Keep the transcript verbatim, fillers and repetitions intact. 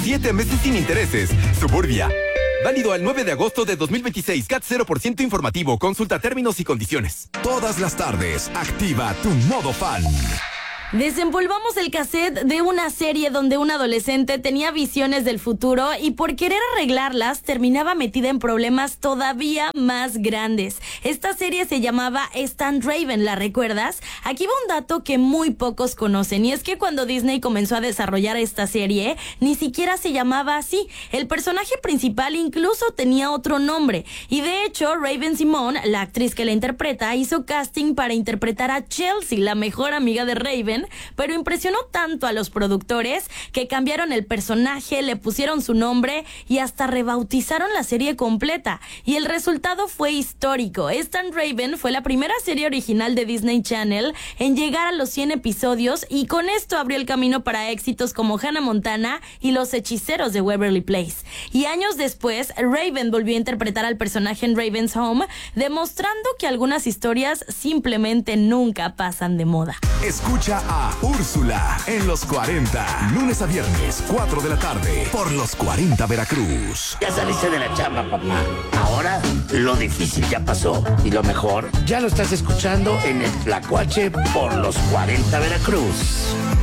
siete meses sin intereses. Suburbia. Válido al nueve de agosto de dos mil veintiséis. C A T cero por ciento informativo. Consulta términos y condiciones. Todas las tardes, activa tu modo fan. Desempolvamos el cassette de una serie donde un adolescente tenía visiones del futuro y por querer arreglarlas terminaba metida en problemas todavía más grandes. Esta serie se llamaba Stan Raven, ¿la recuerdas? Aquí va un dato que muy pocos conocen y es que cuando Disney comenzó a desarrollar esta serie, ni siquiera se llamaba así. El personaje principal incluso tenía otro nombre y de hecho Raven-Symoné, la actriz que la interpreta, hizo casting para interpretar a Chelsea, la mejor amiga de Raven, pero impresionó tanto a los productores que cambiaron el personaje, le pusieron su nombre y hasta rebautizaron la serie completa. Y el resultado fue histórico. Stan Raven fue la primera serie original de Disney Channel en llegar a los cien episodios y con esto abrió el camino para éxitos como Hannah Montana y Los Hechiceros de Waverly Place. Y años después, Raven volvió a interpretar al personaje en Raven's Home, demostrando que algunas historias simplemente nunca pasan de moda. Escucha a Úrsula en los cuarenta, lunes a viernes, cuatro de la tarde, por los cuarenta Veracruz. Ya saliste de la chamba, papá. Ahora lo difícil ya pasó. Y lo mejor, ya lo estás escuchando en el Tlacuache por los cuarenta Veracruz.